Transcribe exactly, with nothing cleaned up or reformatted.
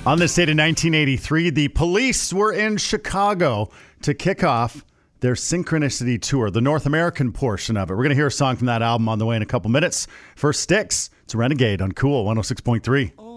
On this date in nineteen eighty-three, the Police were in Chicago to kick off their Synchronicity Tour, the North American portion of it. We're going to hear a song from that album on the way in a couple minutes. First, Styx. It's Renegade on Cool one oh six point three.